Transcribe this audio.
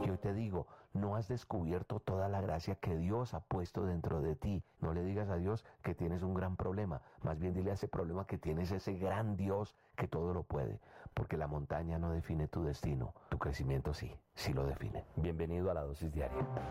Y hoy te digo, no has descubierto toda la gracia que Dios ha puesto dentro de ti. No le digas a Dios que tienes un gran problema. Más bien dile a ese problema que tienes ese gran Dios que todo lo puede. Porque la montaña no define tu destino. Tu crecimiento sí lo define. Bienvenido a la Dosis Diaria.